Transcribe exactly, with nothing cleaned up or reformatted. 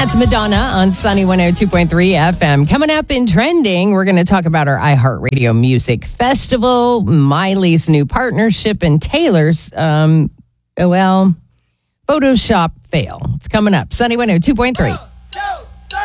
That's Madonna on Sunny one oh two point three F M. Coming up in Trending, we're going to talk about our iHeartRadio Music Festival, Miley's new partnership, and Taylor's, um, well, Photoshop fail. It's coming up. Sunny one oh two point three.